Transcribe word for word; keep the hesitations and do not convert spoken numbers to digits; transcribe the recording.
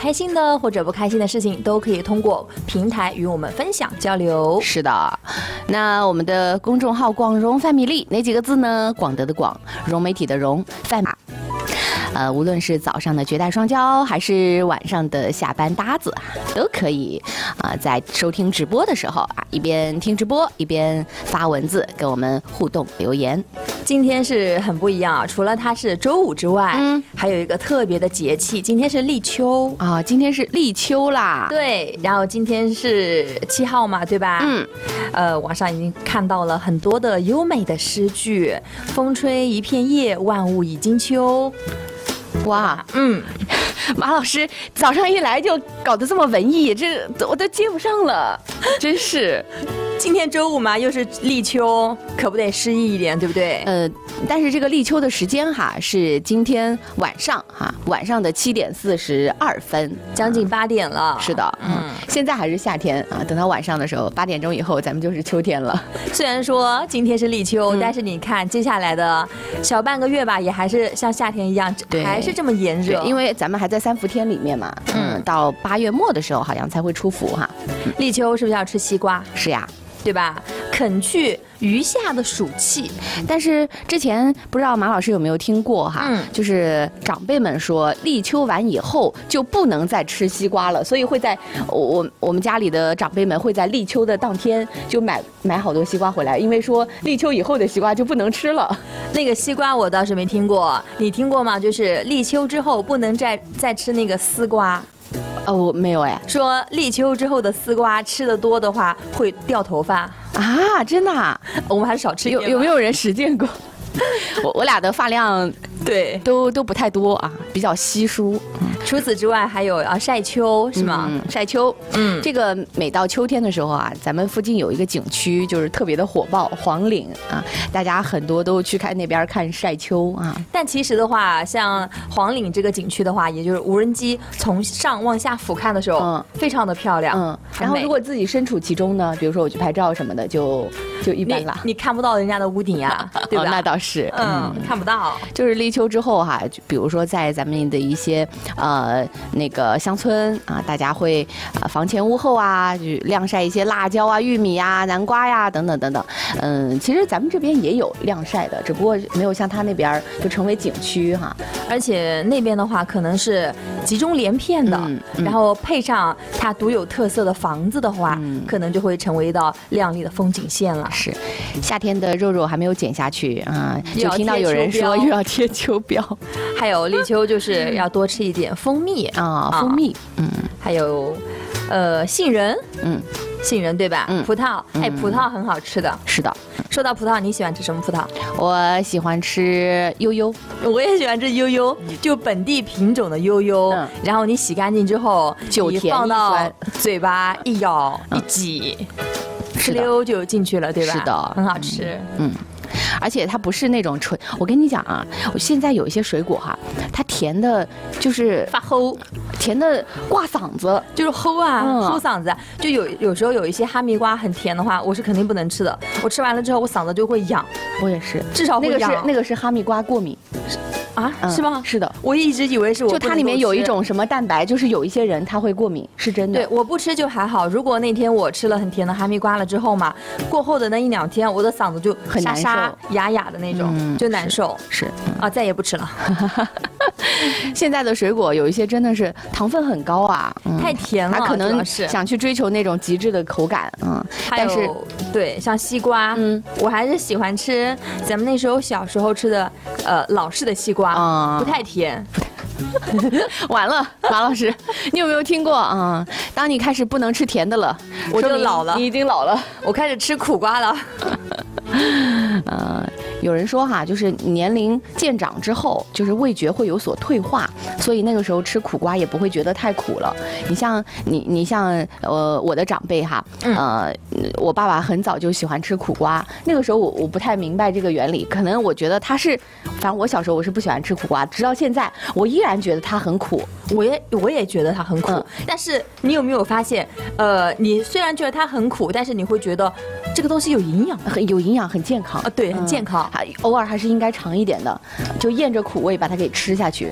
开心的或者不开心的事情，都可以通过平台与我们分享交流。 是的，那我们的公众号广融范米粒哪几个字呢？广德的广，融媒体的融，范马。呃，无论是早上的绝代双骄，还是晚上的下班搭子，都可以啊、呃，在收听直播的时候啊，一边听直播一边发文字跟我们互动留言。 今天是很不一样啊，除了它是周五之外， 嗯， 还有一个特别的节气，今天是立秋啊，今天是立秋啦。 对，然后今天是七号嘛，对吧？ 嗯， 呃，网上已经看到了很多的优美的诗句，风吹一片叶，万物已经秋。 哇， 嗯， 马老师早上一来就搞得这么文艺，这我都接不上了，真是。 今天周五嘛，又是立秋，可不得诗意一点，对不对？ 呃，但是这个立秋的时间哈是今天晚上哈，晚上的七点四十二分， 将近八点了。 是的，嗯，现在还是夏天啊，等到晚上的时候，八点钟以后，咱们就是秋天了。 虽然说今天是立秋，嗯、但是你看接下来的小半个月吧，也还是像夏天一样，还是这么炎热。 因为咱们还在三伏天里面嘛，嗯，嗯到八月末的时候好像才会出伏哈。 嗯、立秋是不是要吃西瓜？ 是呀。 对吧？肯去余下的暑气。 但是之前不知道马老师有没有听过哈，嗯，就是长辈们说立秋完以后就不能再吃西瓜了，所以会在我我们家里的长辈们会在立秋的当天就买买好多西瓜回来，因为说立秋以后的西瓜就不能吃了。 那个西瓜我倒是没听过，你听过吗？就是立秋之后不能再再吃那个丝瓜。 哦，我没有哎。 说立秋之后的丝瓜吃的多的话会掉头发啊？真的啊？ 我们还是少吃一点。 有有没有人实践过？我我俩的发量对都都不太多啊，比较稀疏。 除此之外还有啊晒秋是吗？ 嗯，晒秋， 嗯， 这个每到秋天的时候啊，咱们附近有一个景区就是特别的火爆，黄岭啊，大家很多都去看那边看晒秋啊。 但其实的话，像黄岭这个景区的话，也就是无人机从上往下俯瞰的时候，嗯，非常的漂亮， 嗯。然后如果自己身处其中呢，比如说我去拍照什么的，就就一般啦。 你, 你看不到人家的屋顶呀，对吧？ 哦，那倒是， 嗯，嗯看不到。 就是立秋之后哈、啊，比如说在咱们的一些呃那个乡村啊，大家会啊房前屋后啊，就晾晒一些辣椒啊、玉米啊、南瓜呀、啊、等等等等。嗯，其实咱们这边也有晾晒的，只不过没有像他那边就成为景区哈。 而且那边的话，可能是集中连片的，嗯嗯、然后配上它独有特色的房子的话，嗯、可能就会成为一道亮丽的风景线了。 是，夏天的肉肉还没有减下去啊，就听到有人说又要贴秋膘。 还有立秋就是要多吃一点蜂蜜啊，蜂蜜，嗯， 还有，呃，杏仁， 嗯， 杏仁对吧？ 嗯， 葡萄，哎，葡萄很好吃的。 是的。 说到葡萄，你喜欢吃什么葡萄？ 我喜欢吃悠悠， 我也喜欢吃悠悠，就本地品种的悠悠。嗯，然后你洗干净之后， 酒甜放到嘴巴一咬一挤，哧溜就进去了，对吧？ 是的， 很好吃。 嗯。而且它不是那种纯，我跟你讲啊，我现在有一些水果哈，它甜的，就是发齁， 甜的挂嗓子， 就是齁啊，嗯、齁嗓子。就有有时候有一些哈密瓜很甜的话，我是肯定不能吃的。我吃完了之后，我嗓子就会痒。 我也是， 至少会痒。 那个是那个是哈密瓜过敏。 啊， 嗯、 是吗？ 是的， 我一直以为是我就它里面有一种什么蛋白，就是有一些人他会过敏，是真的。 对，我不吃就还好。如果那天我吃了很甜的哈密瓜了之后嘛，过后的那一两天，我的嗓子就很难受， 沙沙哑哑的那种，嗯、就难受。 是, 是啊，再也不吃了。 现在的水果有一些真的是糖分很高啊， 嗯、太甜了， 他可能想去追求那种极致的口感，嗯， 但是对像西瓜，嗯，我还是喜欢吃咱们那时候小时候吃的，呃，老式的西瓜。啊、嗯，不太甜。 完了，马老师，你有没有听过啊、嗯？当你开始不能吃甜的了， 我就老了， 你已经老了， 我开始吃苦瓜了。 呃，有人说哈，就是年龄渐长之后，就是味觉会有所退化，所以那个时候吃苦瓜也不会觉得太苦了。你像你，你像呃我的长辈哈，呃，我爸爸很早就喜欢吃苦瓜，那个时候我我不太明白这个原理，可能我觉得他是，反正我小时候我是不喜欢吃苦瓜，直到现在我依然觉得它很苦。 我也我也觉得它很苦、嗯，但是你有没有发现，呃，你虽然觉得它很苦，但是你会觉得这个东西有营养， 很有营养，很健康啊，对，很健康， 嗯、偶尔还是应该尝一点的，就咽着苦味把它给吃下去。